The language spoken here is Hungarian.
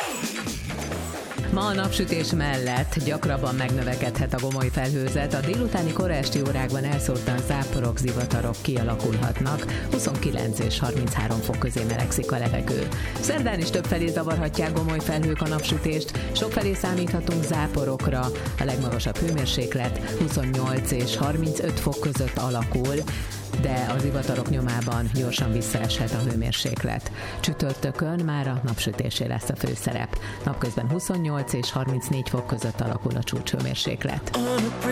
Ma a napsütés mellett gyakrabban megnövekedhet a gomoly felhőzet, a délutáni koraesti órákban elszórtan záporok, zivatarok kialakulhatnak, 29 és 33 fok közé melegszik a levegő. Szerdán is többfelé zavarhatják gomoly felhők a napsütést, sokfelé számíthatunk záporokra, a legmagasabb hőmérséklet 28 és 35 fok között alakul, de a zivatarok nyomában gyorsan visszaeshet a hőmérséklet. Csütörtökön már a napsütésé lesz a főszerep. Napközben 28 és 34 fok között alakul a csúcshőmérséklet.